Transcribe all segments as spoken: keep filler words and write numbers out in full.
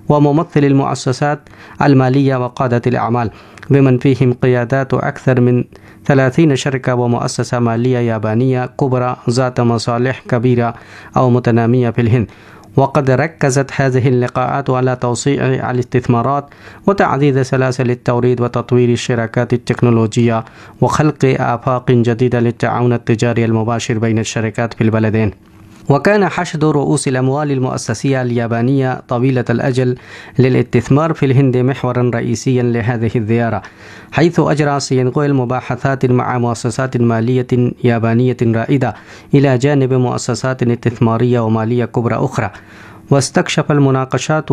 وممثل المؤسسات المالية وقادة الأعمال، بمن فيهم قيادات أكثر من ثلاثين شركة ومؤسسة مالية يابانية كبرى ذات مصالح كبيرة أو متنامية في الهند. وقد ركزت هذه اللقاءات على توسيع الاستثمارات وتعزيز سلاسل التوريد وتطوير الشراكات التكنولوجية وخلق آفاق جديدة للتعاون التجاري المباشر بين الشركات في البلدين. وكان حشد رؤوس الأموال المؤسسية اليابانية طويلة الأجل للاستثمار في الهند محورا رئيسيا لهذه الزيارة، حيث أجرى سيد غويل مباحثات مع مؤسسات مالية يابانية رائدة إلى جانب مؤسسات استثمارية ومالية كبرى أخرى. واستكشف المناقشات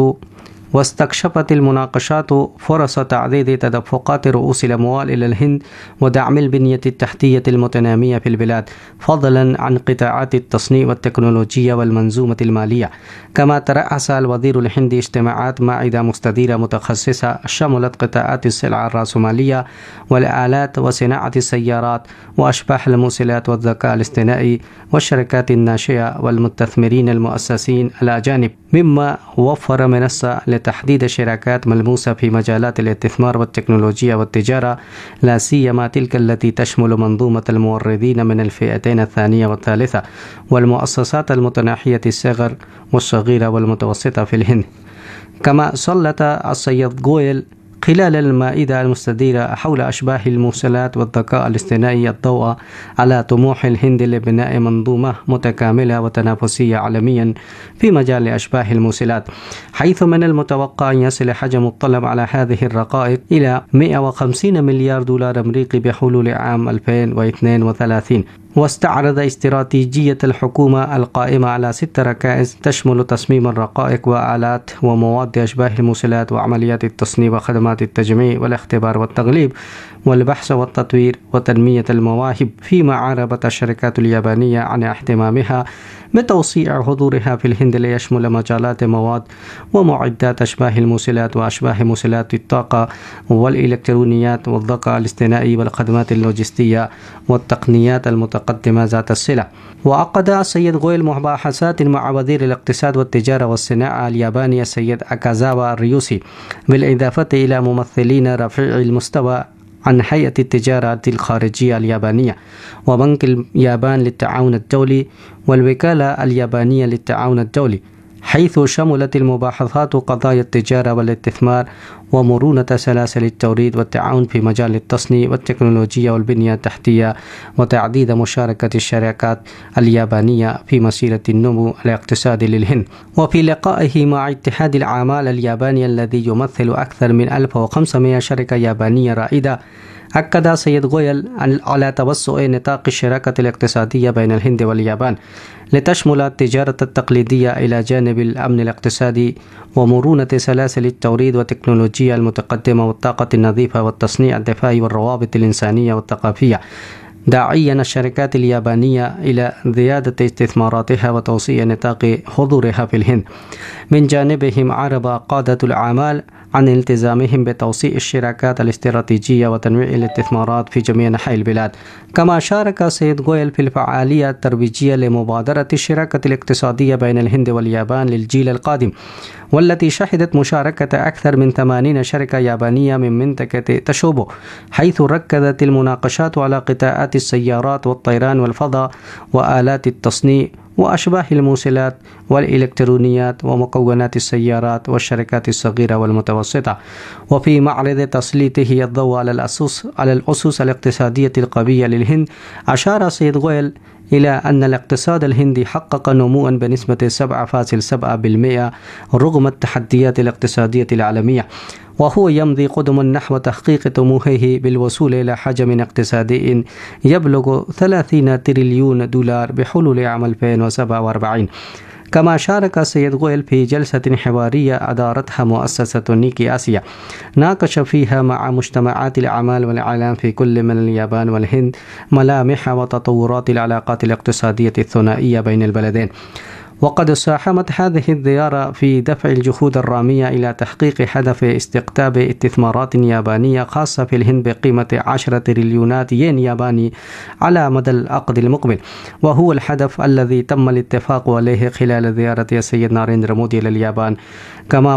واستكشفت المناقشات فرص تعزيز تدفقات رؤوس الأموال إلى الهند ودعم البنية التحتية المتنامية في البلاد، فضلا عن قطاعات التصنيع والتكنولوجيا والمنظومة المالية. كما ترأس الوزير الهندي اجتماعات معدة مستديرة متخصصة شملت قطاعات السلع الرأسمالية والآلات وصناعة السيارات وأشباح الموصلات والذكاء الاصطناعي والشركات الناشئة والمستثمرين المؤسسين الأجانب، مما وفر منصة لتحديد شراكات ملموسة في مجالات الاستثمار والتكنولوجيا والتجارة، لا سيما تلك التي تشمل منظومة الموردين من الفئتين الثانية والثالثة والمؤسسات المتناحية الصغر والصغيرة والمتوسطة في الهند. كما سلط السيد غويل خلال المائدة المستديرة حول أشباه الموصلات والذكاء الاصطناعي الضوء على طموح الهند لبناء منظومة متكاملة وتنافسية عالميا في مجال أشباه الموصلات، حيث من المتوقع أن يصل حجم الطلب على هذه الرقائق إلى مئة وخمسين مليار دولار أمريكي بحلول عام ألفين واثنين وثلاثين. واستعرض استراتيجية الحكومة القائمة على ست ركائز تشمل تصميم الرقائق وآلات ومواد أشباه الموصلات وعمليات التصنيع وخدمات التجميع والاختبار والتغليب والبحث والتطوير وتنمية المواهب، فيما عربت الشركات اليابانية عن اهتمامها بتوسيع حضورها في الهند ليشمل مجالات مواد ومعدات أشباه الموصلات وأشباه موصلات الطاقة والإلكترونيات والذكاء الاصطناعي والخدمات اللوجستية والتقنيات المتقدمة ذات الصلة. وعقد السيد غويل مباحثات مع وزير الاقتصاد والتجارة والصناعة الياباني السيد أكازاوا ريوسي، بالإضافة إلى ممثلين رفيعي المستوى عن هيئة التجارة الخارجية اليابانية وبنك اليابان للتعاون الدولي والوكالة اليابانية للتعاون الدولي، حيث شملت المباحثات قضايا التجارة والاستثمار ومرونة سلاسل التوريد والتعاون في مجال التصنيع والتكنولوجيا والبنية التحتية وتعديد مشاركة الشركات اليابانية في مسيرة النمو الاقتصادي للهند. وفي لقائه مع اتحاد العمال الياباني الذي يمثل أكثر من ألف وخمسمائة شركة يابانية رائدة، أكد سيد غويل على توسع نطاق الشراكة الاقتصادية بين الهند واليابان لتشمل التجارة التقليدية إلى جانب الأمن الاقتصادي ومرونة سلاسل التوريد والتكنولوجيا المتقدمة والطاقة النظيفة والتصنيع الدفاعي والروابط الإنسانية والثقافية، داعيا الشركات اليابانية إلى زيادة استثماراتها وتوسيع نطاق حضورها في الهند. من جانبهم عرب قادة الأعمال عن التزامهم بتوسيع الشراكات الاستراتيجية وتنويع الاستثمارات في جميع أنحاء البلاد. كما شارك سيد غويل في الفعالية الترويجية لمبادرة الشراكة الاقتصادية بين الهند واليابان للجيل القادم، والتي شهدت مشاركة أكثر من ثمانين شركة يابانية من منطقة تشوبو، حيث ركزت المناقشات على قطاعات السيارات والطيران والفضاء وآلات التصنيع وأشباه الموصلات والإلكترونيات ومكونات السيارات والشركات الصغيرة والمتوسطة. وفي معرض تسليطه الضوء على الأسس على الأسس الاقتصادية القوية للهند، أشار سيد غويل إلى أن الاقتصاد الهندي حقق نمواً بنسبة سبعة فاصلة سبعة بالمئة رغم التحديات الاقتصادية العالمية، وهو يمضي قدما نحو تحقيق طموحه بالوصول إلى حجم اقتصادي يبلغ ثلاثين تريليون دولار بحلول عام ألفين وسبعة وأربعين. كما شارك السيد غويل في جلسة حوارية أدارتها مؤسسة نيكي آسيا، ناقش فيها مع مجتمعات الأعمال والإعلام في كل من اليابان والهند ملامح وتطورات العلاقات الاقتصادية الثنائية بين البلدين. وقد ساهمت هذه الزيارة في دفع الجهود الرامية إلى تحقيق هدف استقطاب استثمارات يابانية خاصة في الهند بقيمة عشرة تريليونات ين ياباني على مدى العقد المقبل، وهو الهدف الذي تم الاتفاق عليه خلال زيارة السيد ناريندرا مودي إلى اليابان. كما